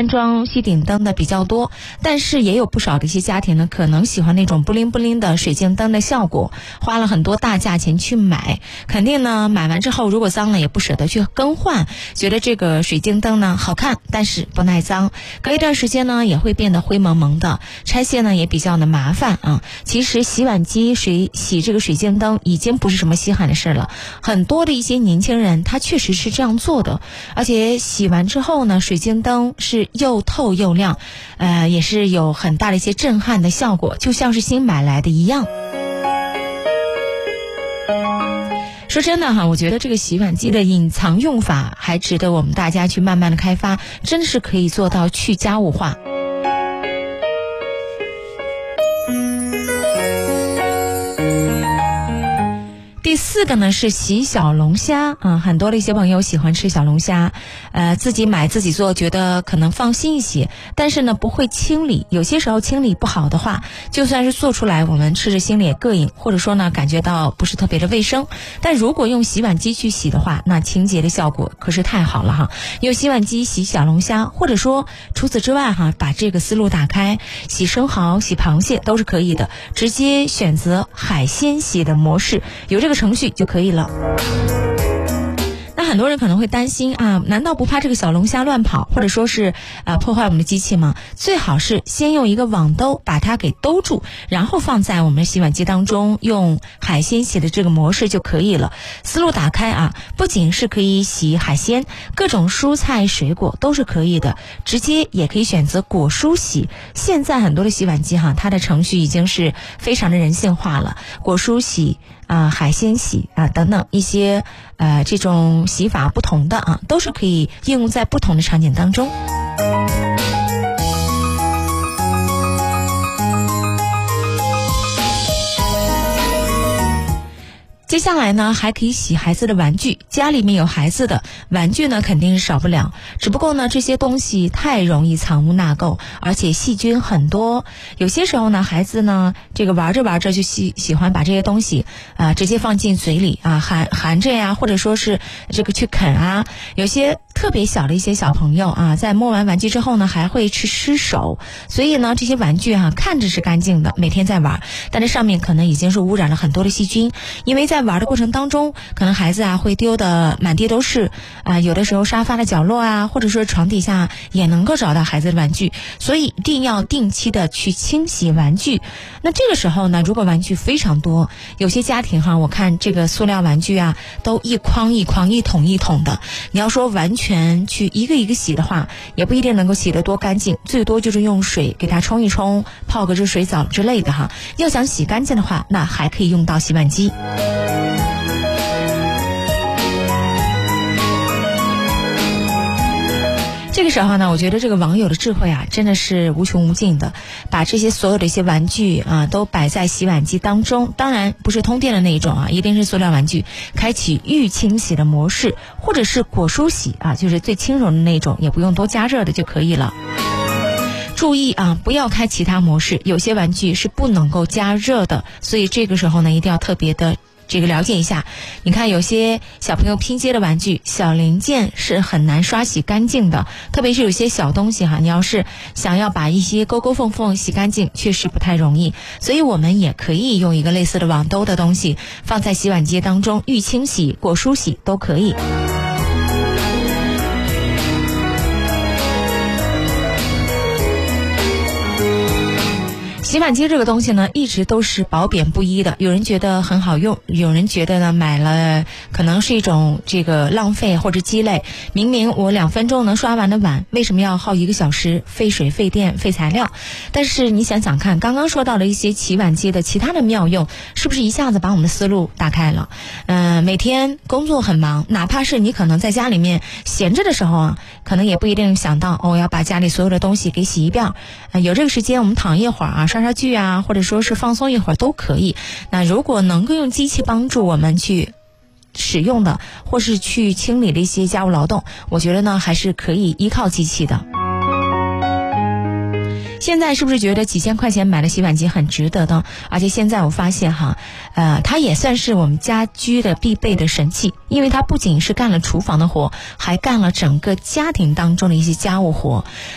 安装吸顶灯的比较多，但是也有不少的一些家庭呢，可能喜欢那种布灵布灵的水晶灯的效果，花了很多大价钱去买，肯定呢买完之后如果脏了也不舍得去更换，觉得这个水晶灯呢好看，但是不耐脏，隔一段时间呢也会变得灰蒙蒙的，拆卸呢也比较的麻烦啊。其实洗碗机洗这个水晶灯已经不是什么稀罕的事了，很多的一些年轻人他确实是这样做的，而且洗完之后呢，水晶灯是又透又亮，也是有很大的一些震撼的效果，就像是新买来的一样。说真的哈，我觉得这个洗碗机的隐藏用法还值得我们大家去慢慢的开发，真的是可以做到去家务化。第4个呢是洗小龙虾啊，很多的一些朋友喜欢吃小龙虾，自己买自己做，觉得可能放心一些，但是呢不会清理，有些时候清理不好的话，就算是做出来我们吃着心里也膈应，或者说呢感觉到不是特别的卫生。但如果用洗碗机去洗的话，那清洁的效果可是太好了哈。用洗碗机洗小龙虾，或者说除此之外哈，把这个思路打开，洗生蚝、洗螃蟹都是可以的，直接选择海鲜洗的模式，有这个程序就可以了。那很多人可能会担心啊，难道不怕这个小龙虾乱跑，或者说是破坏我们的机器吗？最好是先用一个网兜把它给兜住，然后放在我们的洗碗机当中，用海鲜洗的这个模式就可以了。思路打开啊，不仅是可以洗海鲜，各种蔬菜水果都是可以的，直接也可以选择果蔬洗。现在很多的洗碗机哈，它的程序已经是非常的人性化了，果蔬洗海鲜洗等等一些这种洗法不同的啊，都是可以应用在不同的场景当中。接下来呢，还可以洗孩子的玩具，家里面有孩子的玩具呢肯定是少不了，只不过呢这些东西太容易藏污纳垢，而且细菌很多，有些时候呢孩子呢这个玩着玩着就喜欢把这些东西直接放进嘴里含着呀，或者说是这个去啃啊，有些特别小的一些小朋友在摸完玩具之后呢还会去吃手，所以呢这些玩具看着是干净的，每天在玩，但这上面可能已经是污染了很多的细菌，因为在玩的过程当中，可能孩子会丢的满地都是有的时候沙发的角落或者说床底下也能够找到孩子的玩具，所以一定要定期的去清洗玩具。那这个时候呢，如果玩具非常多，有些家庭我看这个塑料玩具都一筐一筐一桶一桶的，你要说完全去一个一个洗的话，也不一定能够洗得多干净，最多就是用水给它冲一冲，泡个热水澡之类的要想洗干净的话，那还可以用到洗碗机。这个时候呢，我觉得这个网友的智慧真的是无穷无尽的，把这些所有的一些玩具都摆在洗碗机当中，当然不是通电的那一种一定是塑料玩具，开启预清洗的模式，或者是果蔬洗就是最轻柔的那种，也不用多加热的就可以了。注意不要开其他模式，有些玩具是不能够加热的，所以这个时候呢一定要特别的这个了解一下。你看有些小朋友拼接的玩具，小零件是很难刷洗干净的，特别是有些小东西你要是想要把一些沟沟缝缝洗干净，确实不太容易，所以我们也可以用一个类似的网兜的东西放在洗碗机当中，预清洗、果蔬洗都可以。洗碗机这个东西呢，一直都是褒贬不一的，有人觉得很好用，有人觉得呢买了可能是一种这个浪费或者鸡肋，明明我2分钟能刷完的碗，为什么要耗1个小时，费水费电费材料？但是你想想看，刚刚说到了一些洗碗机的其他的妙用，是不是一下子把我们的思路打开了？每天工作很忙，哪怕是你可能在家里面闲着的时候可能也不一定想到我要把家里所有的东西给洗一遍，有这个时间我们躺一会儿刷剧或者说是放松一会儿都可以。那如果能够用机器帮助我们去使用的，或是去清理的一些家务劳动，我觉得呢还是可以依靠机器的。现在是不是觉得几千块钱买了洗碗机很值得呢？而且现在我发现它也算是我们家居的必备的神器，因为它不仅是干了厨房的活，还干了整个家庭当中的一些家务活。